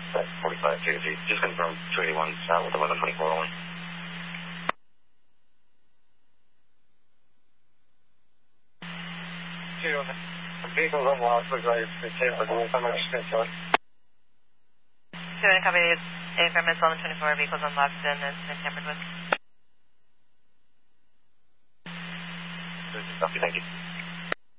45 KG. Just confirm 281 south with 1124 on. vehicles unlocked, looks like it's safe for going somewhere to Smith Yard. 2 copy, AFM is 1124, vehicles unlocked and it's tampered with. Copy, thank you.